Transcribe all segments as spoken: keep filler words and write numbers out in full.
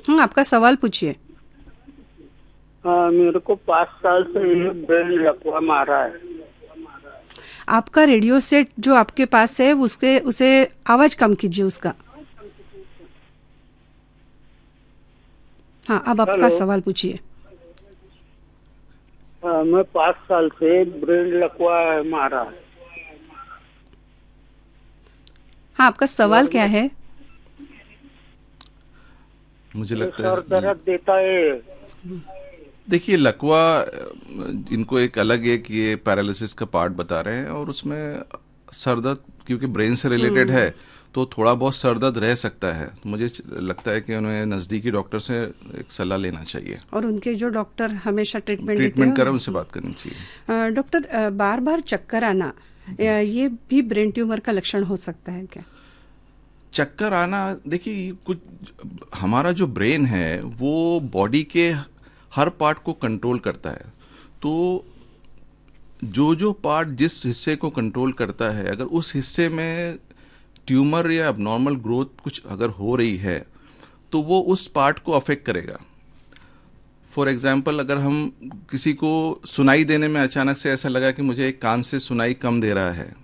हम्म आपका सवाल पूछिए। हाँ, मेरे को पाँच साल से ये ब्रेन लकवा मारा है। आपका रेडियो सेट जो आपके पास है उसके उसे आवाज कम कीजिए उसका। हाँ, अब आपका हेलो। सवाल पूछिए। हाँ, मैं पाँच साल से ब्रेन लकवा मारा है। हाँ, आपका सवाल और क्या है? मुझे ये लगता सर है, दर्द देता है। देखिए लकवा इनको एक अलग एक ये पैरालिसिस का पार्ट बता रहे हैं, और उसमें सर दर्द क्योंकि ब्रेन से रिलेटेड है तो थोड़ा बहुत सर दर्द रह सकता है। तो मुझे लगता है कि उन्हें नज़दीकी डॉक्टर से एक सलाह लेना चाहिए और उनके जो डॉक्टर हमेशा ट्रीटमेंट देते ट्रीटमेंट करें हैं उनसे बात करनी चाहिए। अ, डॉक्टर, बार बार चक्कर आना ये भी ब्रेन ट्यूमर का लक्षण हो सकता है क्या? चक्कर आना, देखिए कुछ हमारा जो ब्रेन है वो बॉडी के हर पार्ट को कंट्रोल करता है। तो जो जो पार्ट जिस हिस्से को कंट्रोल करता है, अगर उस हिस्से में ट्यूमर या अबनॉर्मल ग्रोथ कुछ अगर हो रही है तो वो उस पार्ट को अफेक्ट करेगा। फॉर एग्जाम्पल, अगर हम किसी को सुनाई देने में अचानक से ऐसा लगा कि मुझे एक कान से सुनाई कम दे रहा है,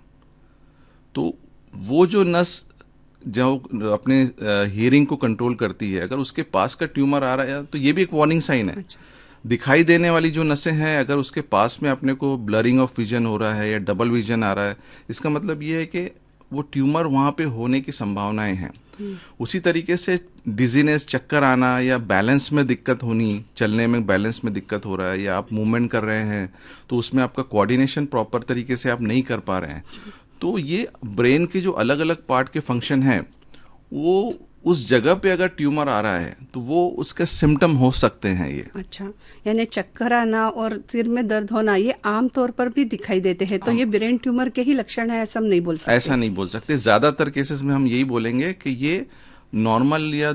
तो वो जो नस जो अपने हियरिंग को कंट्रोल करती है, अगर उसके पास का ट्यूमर आ रहा है तो ये भी एक वार्निंग साइन है। अच्छा। दिखाई देने वाली जो नसें हैं, अगर उसके पास में अपने को ब्लरिंग ऑफ विजन हो रहा है या डबल विजन आ रहा है, इसका मतलब ये है कि वो ट्यूमर वहां पे होने की संभावनाएं हैं। उसी तरीके से डिजीनेस, चक्कर आना या बैलेंस में दिक्कत होनी, चलने में बैलेंस में दिक्कत हो रहा है, या आप मूवमेंट कर रहे हैं तो उसमें आपका कोऑर्डिनेशन प्रॉपर तरीके से आप नहीं कर पा रहे हैं, तो ये ब्रेन के जो अलग अलग पार्ट के फंक्शन हैं वो उस जगह पे अगर ट्यूमर आ रहा है तो वो उसके सिम्टम हो सकते हैं ये। अच्छा, यानी चक्कर आना और सिर में दर्द होना ये आम तौर पर भी दिखाई देते हैं, तो ये ब्रेन ट्यूमर के ही लक्षण है ऐसा हम नहीं बोल सकते? ऐसा नहीं बोल सकते। ज्यादातर केसेस में हम यही बोलेंगे कि ये नॉर्मल या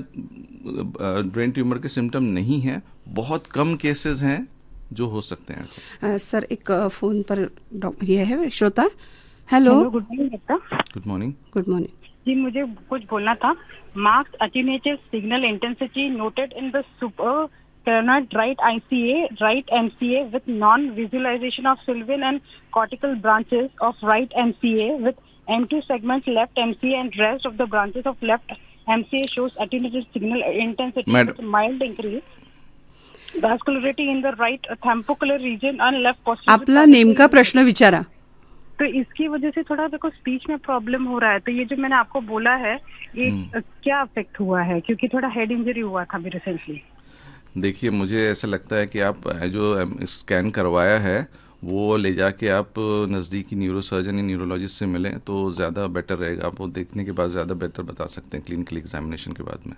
ब्रेन ट्यूमर के सिम्टम नहीं है। बहुत कम केसेस हैं जो हो सकते हैं। आ, सर एक फोन पर ये है श्रोता। Hello, good morning doctor. Good morning. Good morning जी, मुझे कुछ बोलना था। Marks attenuated signal intensity noted in the super टेरनॉइड right ICA, right MCA with non-visualization of sylvian and cortical branches of right M C A with M two segments left M C A and rest of the branches of left M C A shows attenuated signal intensity Madam. with mild increase. Vascularity in the right thumbocular region and left posterior. आपला नेमका प्रश्न विचारा। तो इसकी वजह से थोड़ा देखो स्पीच में प्रॉब्लम हो रहा है। तो ये जो मैंने आपको बोला है ये क्या अफेक्ट हुआ है, क्योंकि थोड़ा हेड इंजरी हुआ था अभी रिसेंटली। देखिए, मुझे ऐसा लगता है कि आप जो स्कैन करवाया है वो ले जाके आप नज़दीकी न्यूरोसर्जन या न्यूरोलॉजिस्ट से मिलें तो ज़्यादा बेटर रहेगा। आप वो देखने के बाद ज़्यादा बेटर बता सकते हैं क्लिनिकल एग्जामिनेशन के बाद में।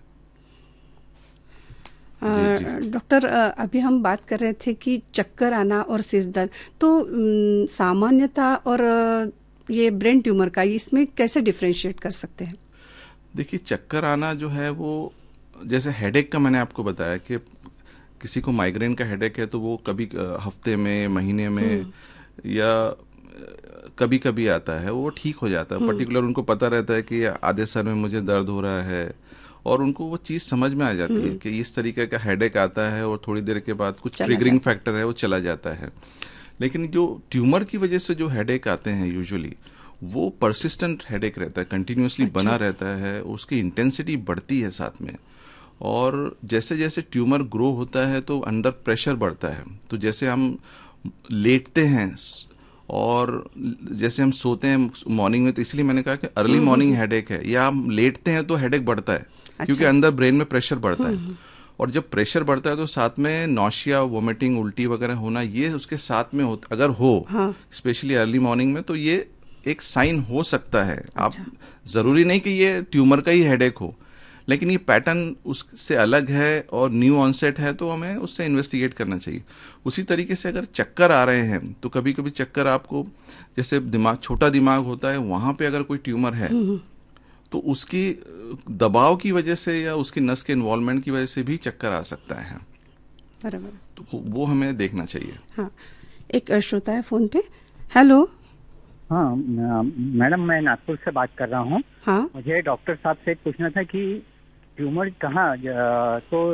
डॉक्टर, अभी हम बात कर रहे थे कि चक्कर आना और सिर दर्द, तो सामान्यता और ये ब्रेन ट्यूमर का इसमें कैसे डिफरेंशिएट कर सकते हैं? देखिए, चक्कर आना जो है वो जैसे हेडेक का मैंने आपको बताया कि किसी को माइग्रेन का हेडेक है तो वो कभी हफ्ते में, महीने में या कभी कभी आता है, वो ठीक हो जाता है। पर्टिकुलर उनको पता रहता है कि आधे सर में मुझे दर्द हो रहा है और उनको वो चीज़ समझ में आ जाती है कि इस तरीके का हेडेक आता है और थोड़ी देर के बाद कुछ ट्रिगरिंग फैक्टर है वो चला जाता है। लेकिन जो ट्यूमर की वजह से जो हेडेक आते हैं यूजुअली वो परसिस्टेंट हेडेक रहता है, कंटिन्यूसली अच्छा। बना रहता है, उसकी इंटेंसिटी बढ़ती है साथ में, और जैसे जैसे ट्यूमर ग्रो होता है तो अंडर प्रेशर बढ़ता है। तो जैसे हम लेटते हैं और जैसे हम सोते हैं मॉर्निंग में, तो इसलिए मैंने कहा कि अर्ली मॉर्निंग हेडेक है, या हम लेटते हैं तो हेडेक बढ़ता है अच्छा। क्योंकि अंदर ब्रेन में प्रेशर बढ़ता है, और जब प्रेशर बढ़ता है तो साथ में नौशिया, वोमिटिंग, उल्टी वगैरह होना ये उसके साथ में हो, अगर हो स्पेशली अर्ली मॉर्निंग में तो ये एक साइन हो सकता है। अच्छा। आप जरूरी नहीं कि ये ट्यूमर का ही हेडेक हो, लेकिन ये पैटर्न उससे अलग है और न्यू ऑनसेट है तो हमें उससे इन्वेस्टिगेट करना चाहिए। उसी तरीके से अगर चक्कर आ रहे हैं तो कभी कभी चक्कर आपको, जैसे दिमाग, छोटा दिमाग होता है, वहां पे अगर कोई ट्यूमर है तो उसकी दबाव की वजह से या उसकी नस के इन्वॉल्वमेंट की वजह से भी चक्कर आ सकता है। बराबर, तो वो हमें देखना चाहिए। हाँ, एक श्रोता है फोन पे। हेलो। हाँ मैडम, मैं नागपुर से बात कर रहा हूँ। हाँ, मुझे डॉक्टर साहब से पूछना था कि ट्यूमर कहाँ, तो